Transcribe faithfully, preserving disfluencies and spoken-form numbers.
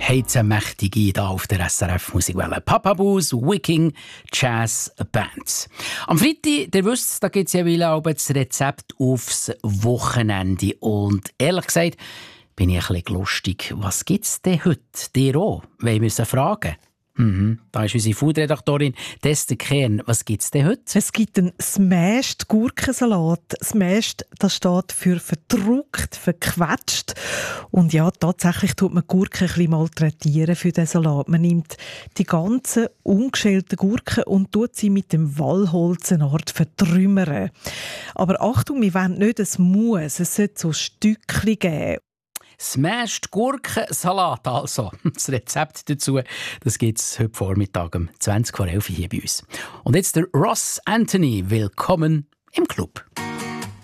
heizen mächtig ein hier auf der S R F Musikwelle. Papaboos, Wiking, Jazz Bands. Am Freitag, ihr wisst, da gibt es ja wieder auch das Rezept aufs Wochenende. Und ehrlich gesagt, bin ich ein bisschen lustig. Was gibt es denn heute? Dir auch? Wollen wir sie fragen? Mhm. Da ist unsere Foodredaktorin Esther Kern. Was gibt es denn heute? Es gibt einen Smashed Gurkensalat. Smashed, das steht für verdruckt, verquetscht. Und ja, tatsächlich tut man Gurken ein bisschen malträtieren für den Salat. Man nimmt die ganzen ungeschälten Gurken und tut sie mit dem Wallholz eine Art vertrümmern. Aber Achtung, wir wollen nicht ein Muss, es sollte so Stückchen geben. Smashed Gurkensalat also. Das Rezept dazu, das gibt es heute Vormittag um zwanzig vor elf hier bei uns. Und jetzt der Ross Anthony. Willkommen im Club.